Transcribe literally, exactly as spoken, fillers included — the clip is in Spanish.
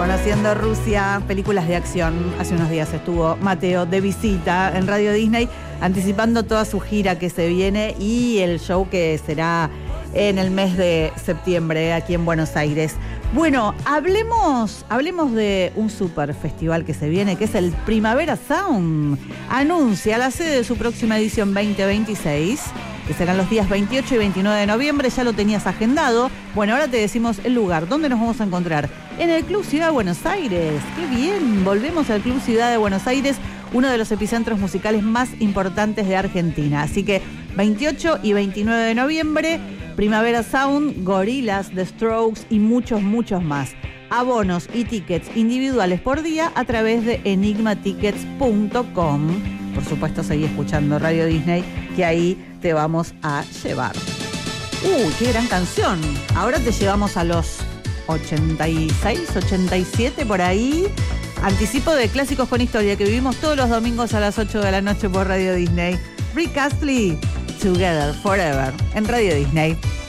Conociendo Rusia, películas de acción. Hace unos días estuvo Mateo de visita en Radio Disney, anticipando toda su gira que se viene y el show que será en el mes de septiembre aquí en Buenos Aires. Bueno, hablemos, hablemos de un super festival que se viene, que es el Primavera Sound. Anuncia la sede de su próxima edición veinte veintiséis, que serán los días veintiocho y veintinueve de noviembre. Ya lo tenías agendado. Bueno, ahora te decimos el lugar. ¿Dónde nos vamos a encontrar? En el Club Ciudad de Buenos Aires. ¡Qué bien! Volvemos al Club Ciudad de Buenos Aires, uno de los epicentros musicales más importantes de Argentina. Así que veintiocho y veintinueve de noviembre, Primavera Sound, Gorillaz, The Strokes y muchos, muchos más. Abonos y tickets individuales por día a través de enigma tickets punto com. Por supuesto, seguí escuchando Radio Disney, que ahí te vamos a llevar. ¡Uy, qué gran canción! Ahora te llevamos a los ochenta y seis, ochenta y siete por ahí. Anticipo de Clásicos con Historia, que vivimos todos los domingos a las ocho de la noche por Radio Disney. Rick Astley, Together Forever, en Radio Disney.